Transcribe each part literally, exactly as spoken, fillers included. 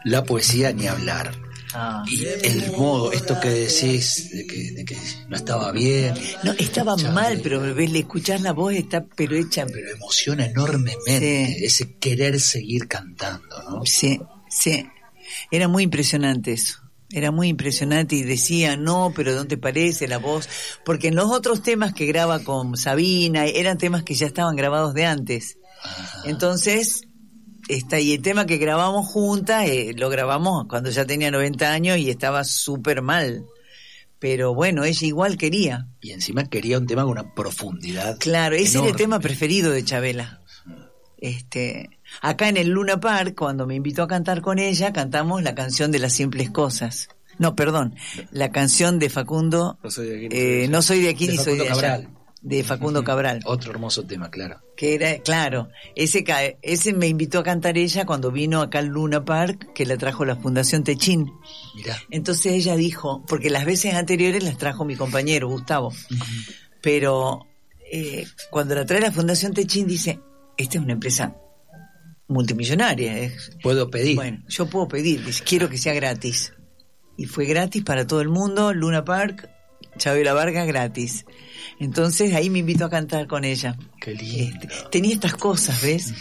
La poesía ni hablar. Ah. Y el modo, esto que decís, de que, de que no estaba bien. No, estaba Chabela. mal, pero ves, le escuchás la voz, está pero hecha. Pero emociona enormemente, Sí. ese querer seguir cantando, ¿no? Sí, sí. Era muy impresionante eso. Era muy impresionante y decía, no, pero ¿dónde parece la voz? Porque en los otros temas que graba con Sabina, eran temas que ya estaban grabados de antes. Ajá. Entonces, esta, y el tema que grabamos juntas, eh, lo grabamos cuando ya tenía noventa años y estaba súper mal. Pero bueno, ella igual quería. Y encima quería un tema con una profundidad. Claro, ese enorme. era el tema preferido de Chabela. Este, acá en el Luna Park, cuando me invitó a cantar con ella, cantamos la canción de las simples cosas. No, perdón, la canción de Facundo, No soy de aquí, eh, no soy de aquí De ni soy de Facundo allá, Cabral. de Facundo Cabral. Otro hermoso tema, claro. Que era, claro, ese ca- ese me invitó a cantar ella cuando vino acá al Luna Park, que la trajo la Fundación Techín. Mirá. Entonces ella dijo, porque las veces anteriores las trajo mi compañero Gustavo, Uh-huh. pero eh, cuando la trae la Fundación Techín dice, esta es una empresa multimillonaria. Es, Puedo pedir. bueno, yo puedo pedir, dice, quiero que sea gratis. Y fue gratis para todo el mundo, Luna Park, Chabela Vargas gratis. Entonces ahí me invitó a cantar con ella. Qué lindo. Este, tenía estas cosas, ¿ves?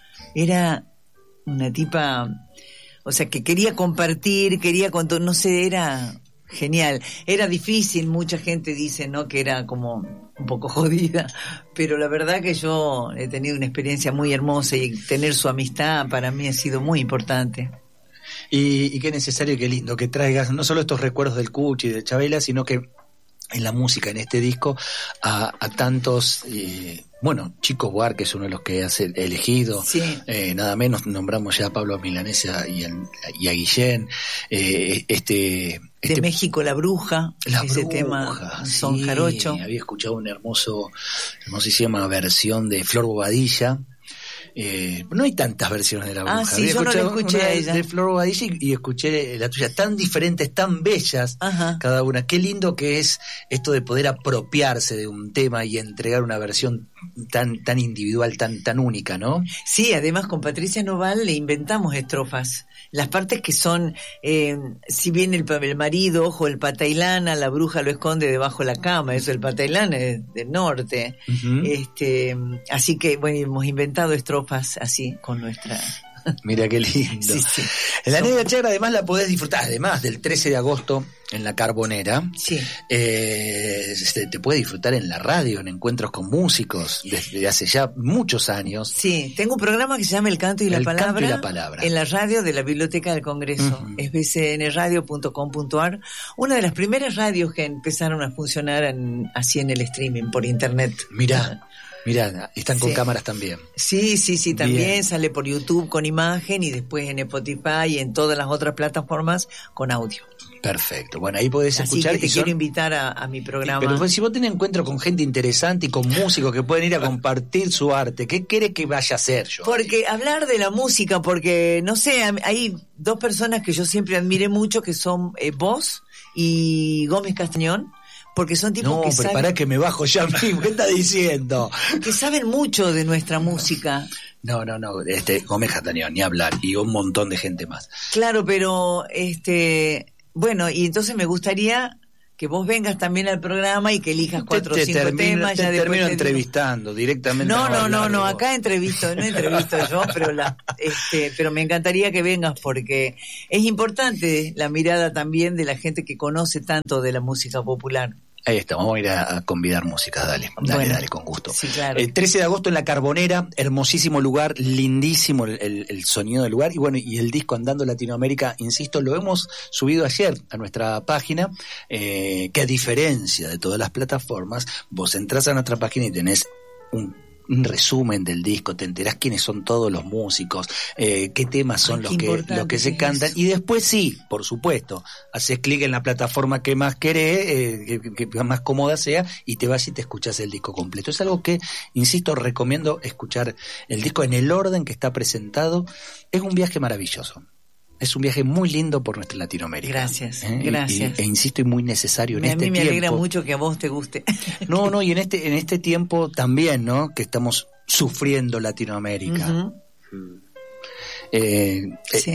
Era una tipa, o sea, que quería compartir, quería con todo, no sé, era genial. Era difícil, mucha gente dice, ¿no?, que era como un poco jodida, pero la verdad que yo he tenido una experiencia muy hermosa y tener su amistad para mí ha sido muy importante. Y, y qué necesario y qué lindo que traigas no solo estos recuerdos del Cuchi y de Chabela, sino que en la música, en este disco, a, a tantos, eh, bueno, Chico Buarque es uno de los que has elegido, Sí. eh, nada menos nombramos ya a Pablo Milanesa y, el, y a Guillén, eh, este... este De México, La Bruja, La ese Bruja, tema, Son sí, Jarocho. había escuchado una hermoso, hermosísima versión de Flor Bobadilla. Eh, no hay tantas versiones de La Bruja. Ah, sí, Había yo no la escuchado escuché una a de- ella. de Flor Bobadilla y, y escuché la tuya, tan diferentes, tan bellas, Ajá. cada una. Qué lindo que es esto de poder apropiarse de un tema y entregar una versión tan tan individual, tan tan única, ¿no? Sí, además con Patricia Noval le inventamos estrofas. Las partes que son, eh, si bien el, el marido, ojo, el patailana, la bruja lo esconde debajo de la cama, eso el patailana es del norte. Uh-huh. Este, así que, bueno, hemos inventado estrofas así con nuestra... Mira qué lindo. Sí, sí. La Son- Negra Chagra además la podés disfrutar, además del trece de agosto en la Carbonera. Sí. Eh, se te puede disfrutar en la radio, en encuentros con músicos, desde hace ya muchos años. Sí, tengo un programa que se llama El Canto y la, El Palabra, Canto y la Palabra. en la radio de la Biblioteca del Congreso. Uh-huh. Es b c n radio punto com punto a r, una de las primeras radios que empezaron a funcionar en, así en el streaming, por internet. Mirá, mirá, están con Sí. cámaras también. Sí, sí, sí, también Bien. sale por YouTube con imagen y después en Spotify y en todas las otras plataformas con audio. Perfecto. Bueno, ahí podés Así escuchar. que te y son- quiero invitar a, a mi programa. Pero pues, si vos tenés encuentro con gente interesante y con músicos que pueden ir a compartir su arte, ¿qué querés que vaya a hacer yo? Porque hablar de la música, porque no sé, hay dos personas que yo siempre admiré mucho que son eh, vos y Gómez Castañón, porque son tipos No, que, pero saben, pará que me bajo ya mismo. ¿Qué estás diciendo? que saben mucho de nuestra música. No, no, no. Este, Gómez Castañón, ni hablar. Y un montón de gente más. Claro, pero este, bueno, y entonces me gustaría que vos vengas también al programa y que elijas cuatro Te- o te cinco termino- temas. te ya después termino te digo. entrevistando directamente. No, no, no, hablar no, de vos. acá entrevisto, no entrevisto yo, pero la, este, pero me encantaría que vengas porque es importante la mirada también de la gente que conoce tanto de la música popular. Ahí está, vamos a ir a, a convidar músicas, dale, dale, Bueno, dale, con gusto. sí, claro. El trece de agosto en la Carbonera, hermosísimo lugar, lindísimo el, el, el sonido del lugar, y bueno, y el disco Andando Latinoamérica, insisto, lo hemos subido ayer a nuestra página, eh, que a diferencia de todas las plataformas, vos entrás a nuestra página y tenés un un resumen del disco, te enterás quiénes son todos los músicos, eh, qué temas son Ay, los qué que importante los que que se es cantan, eso. y después sí, por supuesto, haces clic en la plataforma que más querés, eh, que, que más cómoda sea, y te vas y te escuchás el disco completo. Es algo que, insisto, recomiendo escuchar el disco en el orden que está presentado. Es un viaje maravilloso. Es un viaje muy lindo por nuestra Latinoamérica. Gracias, ¿Eh? Y- gracias. Y, e insisto, y muy necesario en Me- a este mí me tiempo. alegra mucho que a vos te guste. No, no, y en este, en este tiempo también, ¿no? Que estamos sufriendo Latinoamérica. Ujú. Eh, eh, Sí.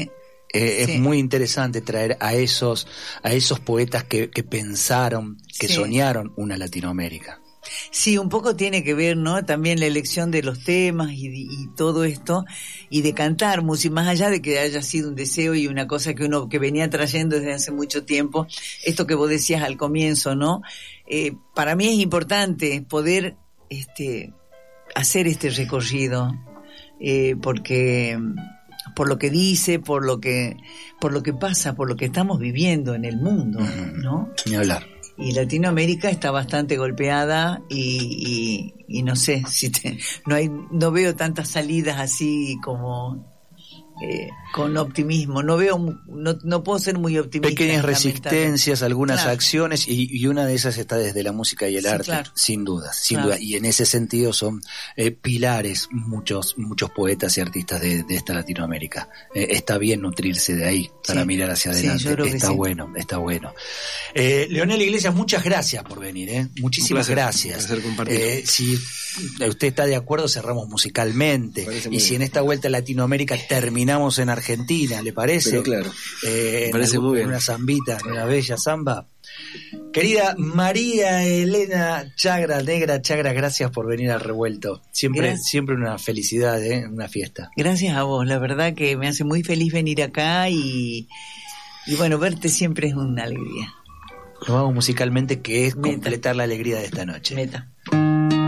Eh, sí. Es muy interesante traer a esos, a esos poetas que, que pensaron, que sí. soñaron una Latinoamérica. Sí, un poco tiene que ver, ¿no? También la elección de los temas y, y todo esto, y de cantar música, más allá de que haya sido un deseo y una cosa que uno que venía trayendo desde hace mucho tiempo, esto que vos decías al comienzo, ¿no? Eh, para mí es importante poder este, hacer este recorrido, eh, porque por lo que dice, por lo que, por lo que pasa, por lo que estamos viviendo en el mundo, ¿no? Ni hablar. Y Latinoamérica está bastante golpeada y, y, y no sé si te, no hay no veo tantas salidas así como eh, con optimismo. No veo no, no puedo ser muy optimista. Pequeñas resistencias, algunas claro. acciones y, y una de esas está desde la música y el sí, arte, claro. sin duda, sin claro. duda. Y en ese sentido son eh, pilares muchos muchos poetas y artistas de, de esta Latinoamérica. Eh, está bien nutrirse de ahí para sí. mirar hacia adelante. Sí, yo creo está que sí. bueno, está bueno. Eh, Leonel Iglesias, muchas gracias por venir, ¿eh? Muchísimas un placer, gracias. Un placer compartir. Eh, si usted está de acuerdo, cerramos musicalmente. Y si en esta vuelta a Latinoamérica terminamos en Argentina, ¿le parece? Pero claro. Eh, me parece en muy bien. Una zambita, en una bella zamba. Querida María Elena Chagra, Negra Chagra, gracias por venir al Revuelto. Siempre, Gracias. siempre una felicidad, ¿eh? Una fiesta. Gracias a vos, la verdad que me hace muy feliz venir acá y, y bueno, verte siempre es una alegría. Lo vamos musicalmente, que es Meta. completar la alegría de esta noche. Meta.